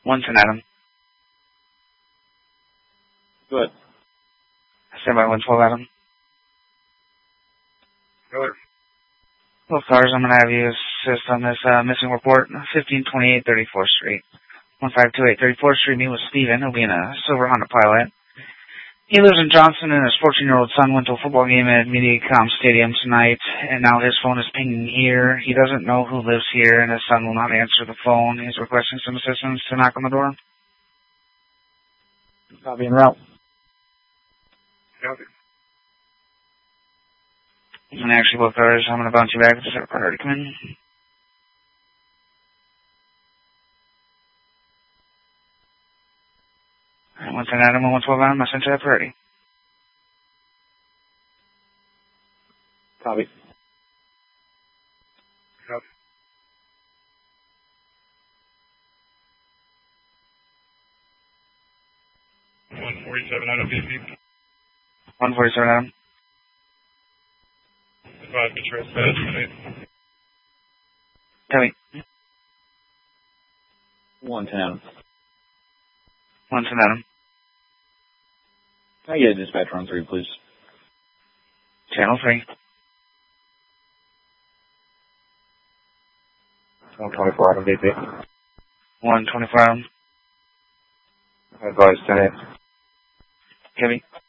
110 Adam. Good. Stand by 112 Adam. Good. Both cars, I'm going to have you assist on this missing report, 1528 34th Street. 1528 34th Street, meet with Steven. He'll be in a silver Honda Pilot. He lives in Johnson, and his 14-year-old son went to a football game at MediaCom Stadium tonight, and now his phone is pinging here. He doesn't know who lives here, and his son will not answer the phone. He's requesting some assistance to knock on the door. Copy en route. Copy. And actually, both cars, I'm going to bounce you back. Just have a priority come in. Alright, 110 Adam, 112 Adam, I sent you that priority. Copy. Copy. $147 out of 50. 147 Adam. Advise me trespass. Copy. 110 Adam. 110 Adam. Can I get a dispatch on 3, please? Channel 3. 124 Adam, DP. 124 Adam. Advise 10 Copy.